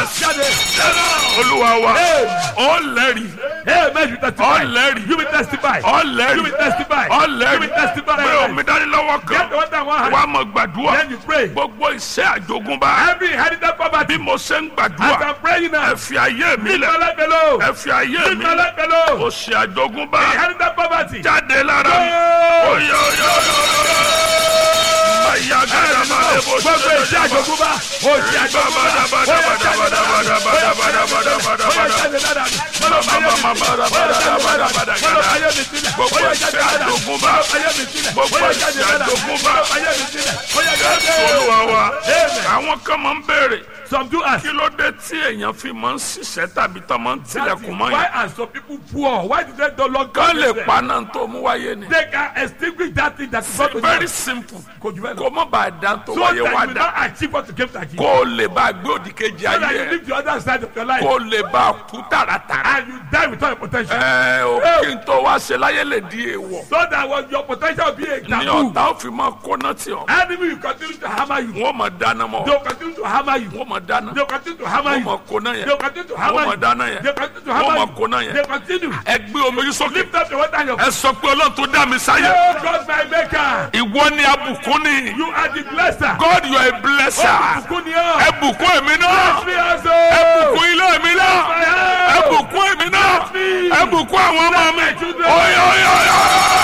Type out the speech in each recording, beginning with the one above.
Yes. Olúwa wa. Ó lẹ́rìí. Amen. You testify. Ó lẹ́rìí. You will testify. Ó You lẹ́rìí. will testify. Ó You lẹ́rìí. will testify. Pé omi dání lọ́wọ́ Get kan. the water in one hand. Wá mọ̀ gbàdúrà. Then you pray. Gbogbo iṣẹ́ àjogúnbá. Every inherited poverty. Bí mo ṣe ń As gbàdúrà. I'm praying now. Ẹ fi ayé mi Leave my lẹ̀. life alone. Ẹ fi ayé Leave mi my lẹ̀. life alone. Òṣì àjogúnbá. Inherited poverty. Jáde lára mi. Go. Oyoyoyoyo. Màyà gàdá máa lè bó ṣe Gbogbo iṣẹ́ àjogúnbá. Oṣù àjogúnbá. Àwọn kan máa ń béèrè Some do ask. kí ló dé tí èèyàn fi máa ń ṣiṣẹ́ tàbí tó máa ń tilẹ̀kùn mọ́ Why yẹn. are some people poor? Why did they no longer Kán lè them? paná tó mú wáyé ni. They can extinguish that thing that is not to Very them. simple. Kò jù bẹ́ẹ̀ lọ. Kó má bàa dán tó So wáyé that wá you will dá. not achieve what you came to achieve. Kó o lè bá a gbé òdì kejì So that ayé you ẹ̀. live the other side of your life. Kó o lè bá a kú tààràtàrà. And you die without your potential. Kí n tó wá ṣe láyé lè di èèwọ̀. So that when your potential be a Ní taboo, ọ̀tá ò fi máa kóná tì ọ́. enemy will continue to hammer you. Wọ́n máa dáná mọ́. They will continue to hammer you. Wọ́n máa dáná. They will continue to hammer Wọ́n you. máa kóná They yẹn. will continue to hammer Wọ́n máa you. dáná yẹn. They will continue to Wọ́n hammer máa you. kóná yẹn. They continue. Ẹ gbé omi yín sókè. Lift up the water in your Ẹ sọ pé Ọlọ́run tó dá mi sáyé. Oh God, my maker. Ìwọ ni abùkún ni. You are the blesser. God, you are a blesser. Olùbùkún ni ọ́. Ẹ bùkún èmi náà. Bless me also. Ẹ bùkún ilé mi náà. My Ẹ help. bùkún èmi náà. me. Ẹ bùkún àwọn ọmọ mi. my children. Oyoyoyo.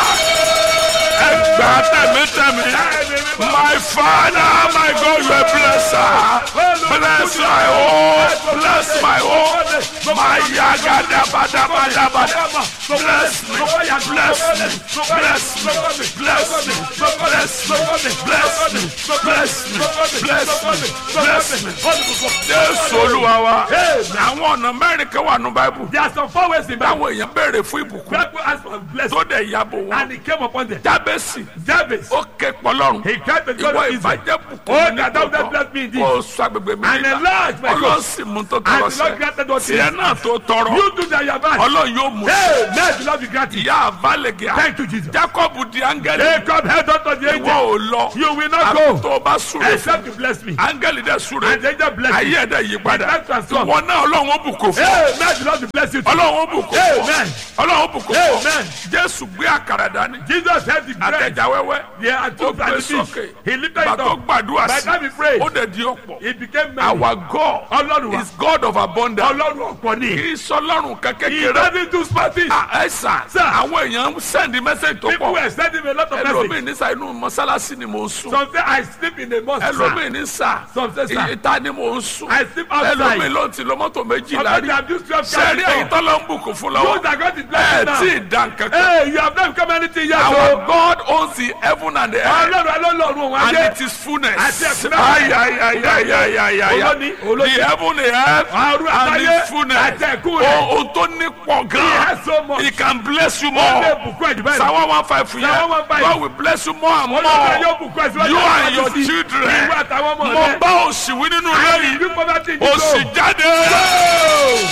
Ẹ gbà tẹ̀mítẹ̀mí. My Father, my God, you are a blesser. Bless my home. Bless my home. My yagadabadabadabada. Bless me. Bless me. Bless me. Bless me. Bless me. Bless me. Bless me. Bless me. Bless me. Jésù Olúwa wa. Àwọn ọ̀nà mẹ́rin kan wà nínú Báíbù. There are some 4 ways in Bible. Táwọn èèyàn béèrè fún ìbùkún. People ask for blessing. Tó dẹ̀ yabo wọn. And it came upon them. Jábẹ́sì. Jabez. Ó ké pọlọ́run. He cried to God Ìwọ of Israel. ìbàjẹ́ Oh, bùkún that thou hast blessed me indeed. kò sọ agbègbè mi And enlarge my Ọlọ́run coast. sì mú tó And tọrọ the Lord sẹ́. granted what he Tiẹ̀ náà tó tọrọ. You do that, your man. Ọlọ́run yóò mú sí. Hey, let the Lord be granted. Ìyá àbálẹ̀gẹ̀. Thank you, Jesus. Jacob di áńgẹ́lì. Jacob held on to the Ìwọ angel. ò lọ. You will not Àbí go tó o bá súre. except you bless me. Áńgẹ́lì dẹ̀ súre. And the angel bless Ayé you. ẹ̀dẹ̀ yí padà. He transformed. Ìwọ náà Ọlọ́run ó bùkún fún. Hey, let the Lord be bless you. Ọlọ́run ó bùkún fún. Amen. Ọlọ́run ó bùkún fún. Amen. Jésù gbé àkàrà dání. Jesus held the bread. Àtẹ̀já wẹ́wẹ́. Yeah, and Ó took gbé and the fish. sókè. He lifted it Ìgbà tó up. gbàdúrà By the sí. time he prayed, Ó dẹ̀ di ọ̀pọ̀. it became many. Our God Ọlọ́run wa. is God of abundance. Ọlọ́run ọ̀pọ̀ ni. Kì í sọ Ọlọ́run He kékeré. doesn't do small things. Ẹ sà, àwọn èèyàn ń sẹ́ndí mẹ́sẹ̀gì tó People pọ̀. were sending me a lot of Ẹlòmíì messages. ní sà inú mọ́sálásí ni mò ń sùn. Some say I sleep in a mosque. Ẹlòmíì ní sà Some say, sir, ìta ni mò ń sùn. I sleep outside. Ẹlòmíì ló ti lo mọ́tò méjìlá Sometimes rí. I've used 12 cars Sẹ́rí èyí before. tọ́lọ́ ń bùkún fún You lọ́wọ́. that God is blessing now. Tí ì dán kankan. Hey, you have not become anything yet. Our So, God owns the heaven and the earth. Ọlọ́run wọn And ayé. it is fullness. Àti ẹ̀kúnrẹ́rẹ́. Ayayayayayaya. Olóní, olóní. The heaven, the earth, Ọ̀run and àtayé. its fullness. Àti ẹ̀kún rẹ̀. Ohun tó ní pọ̀ He gan. has so much. He can bless you Ó lè more. bùkún ẹ̀jú bẹ́ẹ̀ lọ. Psalm 115 Psalm yẹn. 115. God will bless you more and more. Olórí yóò bùkún ẹ̀jú You bẹ́ẹ̀ lọ. and your children. Ìwọ àtàwọn ọmọ Mo rẹ̀. bá òṣì wí nínú ilé I yìí. will poverty in Òṣì this home. jáde.